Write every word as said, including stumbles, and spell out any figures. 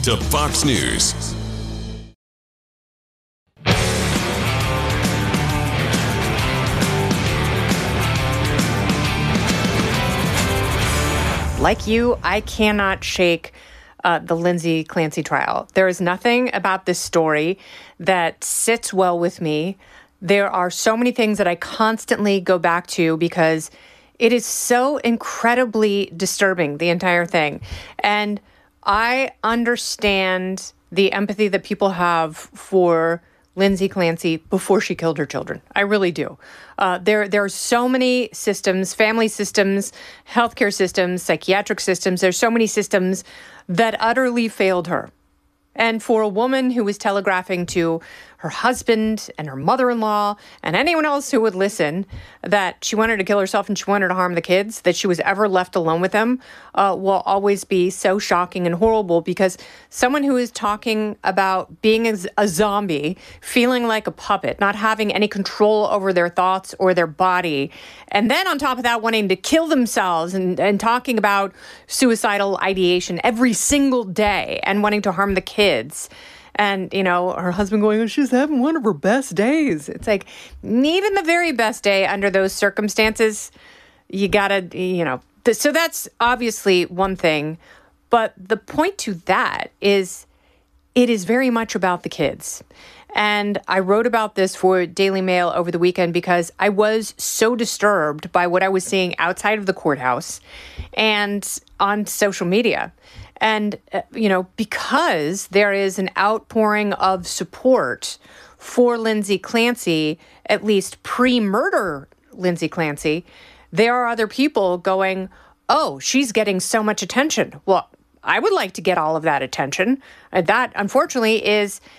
to Fox News. Like you, I cannot shake uh, the Lindsay Clancy trial. There is nothing about this story that sits well with me. There are so many things that I constantly go back to because it is so incredibly disturbing, the entire thing. And I understand the empathy that people have for Lindsay Clancy before she killed her children. I really do. Uh, there, there are so many systems, family systems, healthcare systems, psychiatric systems. There's so many systems that utterly failed her. And for a woman who was telegraphing to her husband and her mother-in-law and anyone else who would listen that she wanted to kill herself and she wanted to harm the kids, that she was ever left alone with them, uh, will always be so shocking and horrible, because someone who is talking about being a, a zombie, feeling like a puppet, not having any control over their thoughts or their body, and then on top of that wanting to kill themselves and, and talking about suicidal ideation every single day and wanting to harm the kids. And, you know, her husband going, oh, she's having one of her best days. It's like, even the very best day under those circumstances, you gotta, you know. Th- so that's obviously one thing. But the point to that is it is very much about the kids. And I wrote about this for Daily Mail over the weekend because I was so disturbed by what I was seeing outside of the courthouse and on social media. And, uh, you know, because there is an outpouring of support for Lindsay Clancy, at least pre-murder Lindsay Clancy, there are other people going, oh, she's getting so much attention. Well, I would like to get all of that attention. And that, unfortunately, is